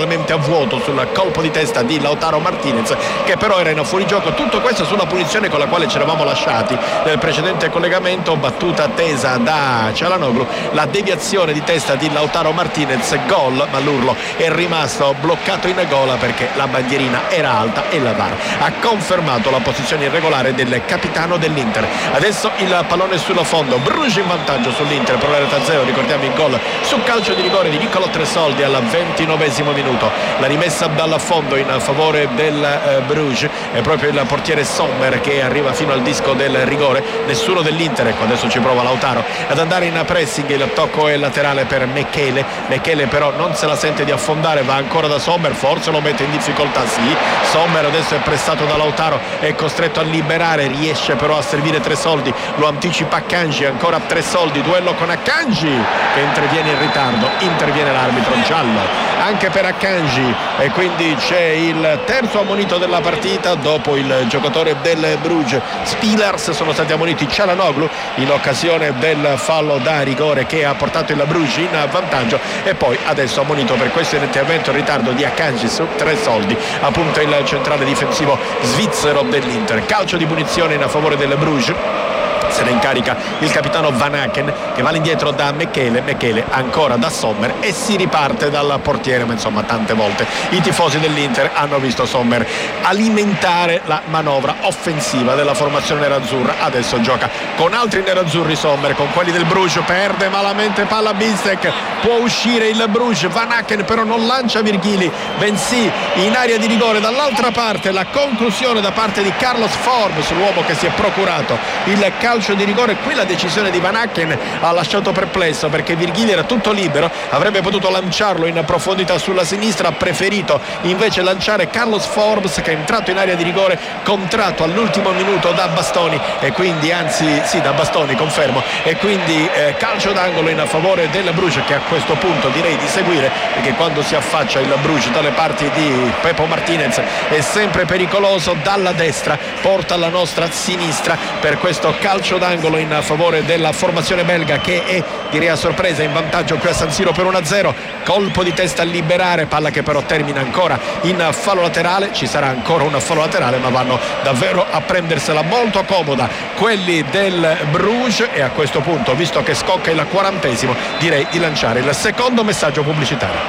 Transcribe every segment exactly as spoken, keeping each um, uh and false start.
completamente a vuoto sul colpo di testa di Lautaro Martinez, che però era in fuorigioco. Tutto questo sulla punizione con la quale ci eravamo lasciati nel precedente collegamento, battuta attesa da Çalhanoğlu, la deviazione di testa di Lautaro Martinez, gol, ma l'urlo è rimasto bloccato in gola perché la bandierina era alta e la V A R ha confermato la posizione irregolare del capitano dell'Inter. Adesso il pallone sullo fondo, Bruges in vantaggio sull'Inter per una rete a zero. Ricordiamo il gol su calcio di rigore di Nicolò Tresoldi al ventinovesimo minuto. La rimessa dal fondo in favore del eh, Bruges è proprio il portiere Sommer che arriva fino al disco del rigore. Nessuno dell'Inter, ecco adesso ci prova Lautaro ad andare in pressing, il tocco è laterale per Mechele. Mechele però non se la sente di affondare, va ancora da Sommer, forse lo mette in difficoltà, sì. Sommer adesso è pressato da Lautaro, è costretto a liberare, riesce però a servire Tresoldi, lo anticipa Akanji, ancora Tresoldi, duello con Akanji che interviene in ritardo, interviene l'arbitro, giallo anche per Akanji e quindi c'è il terzo ammonito della partita. Dopo il giocatore del Bruges Spilers sono stati ammoniti Çalhanoğlu in occasione del fallo da rigore che ha portato il Bruges in vantaggio, e poi adesso ammonito per questo intervento in ritardo di Akanji su Tresoldi, appunto il centrale difensivo svizzero dell'Inter. Calcio di punizione in favore del Bruges. Se ne incarica il capitano Van Aken che va all'indietro da Mechele, Mechele ancora da Sommer e si riparte dal portiere, ma insomma tante volte i tifosi dell'Inter hanno visto Sommer alimentare la manovra offensiva della formazione nerazzurra. Adesso gioca con altri nerazzurri Sommer, con quelli del Bruges, perde malamente palla Bistek, può uscire il Bruges, Van Aken però non lancia Virgili, bensì in area di rigore dall'altra parte la conclusione da parte di Carlos Forbes, l'uomo che si è procurato il calcio di rigore. Qui la decisione di Van Aken ha lasciato perplesso perché Virgili era tutto libero, avrebbe potuto lanciarlo in profondità sulla sinistra, ha preferito invece lanciare Carlos Forbes che è entrato in area di rigore contratto all'ultimo minuto da Bastoni, e quindi anzi sì da Bastoni confermo, e quindi eh, calcio d'angolo in favore del Bruges, che a questo punto direi di seguire, perché quando si affaccia il Bruges dalle parti di Pepo Martinez è sempre pericoloso. Dalla destra porta alla nostra sinistra per questo calcio d'angolo in favore della formazione belga, che è direi a sorpresa in vantaggio qui a San Siro per uno a zero. Colpo di testa a liberare, palla che però termina ancora in fallo laterale. Ci sarà ancora un fallo laterale, ma vanno davvero a prendersela molto comoda quelli del Bruges, e a questo punto, visto che scocca il quarantesimo, direi di lanciare il secondo messaggio pubblicitario.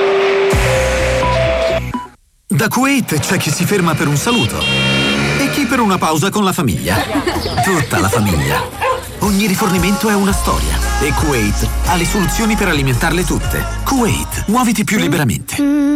Da Kuwait c'è chi si ferma per un saluto e chi per una pausa con la famiglia. Tutta la famiglia. Ogni rifornimento è una storia e Kuwait ha le soluzioni per alimentarle tutte. Kuwait, muoviti più liberamente.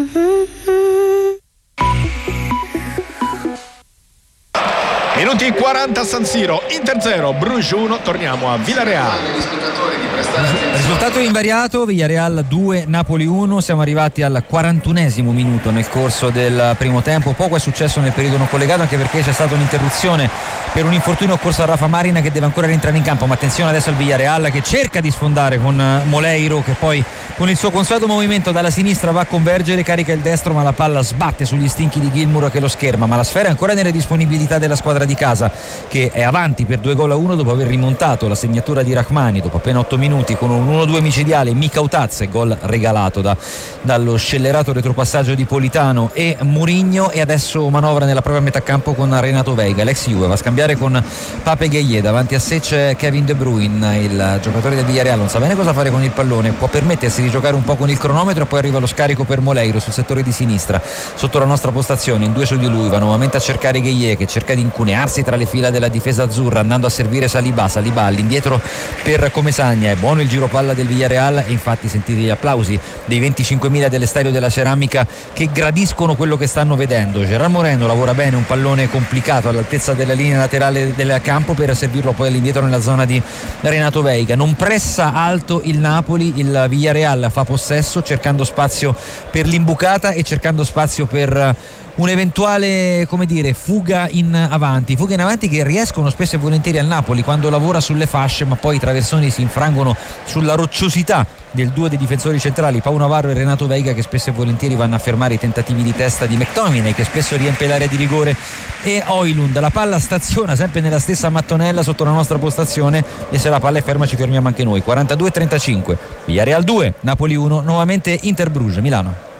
Minuti quaranta a San Siro, Inter zero, Bruges uno, torniamo a Villarreal. Risultato invariato, Villarreal due, Napoli uno. Siamo arrivati al quarantunesimo minuto nel corso del primo tempo. Poco è successo nel periodo non collegato, anche perché c'è stata un'interruzione per un infortunio occorso a Rafa Marina, che deve ancora rientrare in campo. Ma attenzione adesso al Villarreal che cerca di sfondare con Moleiro, che poi con il suo consueto movimento dalla sinistra va a convergere, carica il destro, ma la palla sbatte sugli stinchi di Gilmour che lo scherma. Ma la sfera è ancora nelle disponibilità della squadra di casa, che è avanti per due gol a uno dopo aver rimontato la segnatura di Rachmani dopo appena otto minuti con un uno due micidiale. Mikautaz, gol regalato da, dallo scellerato retropassaggio di Politano e Mourinho, e adesso manovra nella propria metà campo con Renato Veiga, l'ex Juve, va a scambiare con Pape Gueye. Davanti a sé c'è Kevin De Bruyne, il giocatore del Villarreal non sa bene cosa fare con il pallone, può permettersi di giocare un po' con il cronometro, e poi arriva lo scarico per Moleiro sul settore di sinistra sotto la nostra postazione, in due su di lui va nuovamente a cercare Gueye, che cerca di incunearsi tra le fila della difesa azzurra andando a servire Saliba. Saliba all'indietro per Comesaña, è buono il giro palla del Villarreal, e infatti sentite gli applausi dei venticinquemila dell'Estadio della Ceramica che gradiscono quello che stanno vedendo. Gerard Moreno lavora bene un pallone complicato all'altezza della linea laterale del campo per servirlo poi all'indietro nella zona di Renato Veiga. Non pressa alto il Napoli, il Villarreal fa possesso cercando spazio per l'imbucata e cercando spazio per un'eventuale, come dire, fuga in avanti, fuga in avanti che riescono spesso e volentieri al Napoli quando lavora sulle fasce, ma poi i traversoni si infrangono sulla rocciosità del duo dei difensori centrali Pau Navarro e Renato Veiga, che spesso e volentieri vanno a fermare i tentativi di testa di McTominay, che spesso riempie l'area di rigore, e Højlund. La palla staziona sempre nella stessa mattonella sotto la nostra postazione, e se la palla è ferma ci fermiamo anche noi. quarantadue a trentacinque, Villarreal due, Napoli uno. Nuovamente Inter Bruges, Milano.